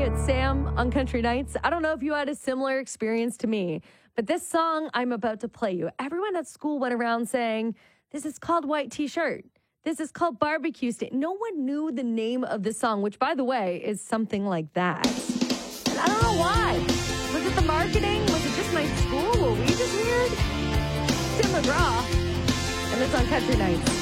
Hey, it's Sam on Country Nights. I don't know if you had a similar experience to me, but this song I'm about to play you, everyone at school went around saying, this is called White T-Shirt. This is called Barbecue State. No one knew the name of the song, which, by the way, is something like that. And I don't know why. Was it the marketing? Was it just my school? Were we just weird? Tim McGraw, and it's on Country Nights.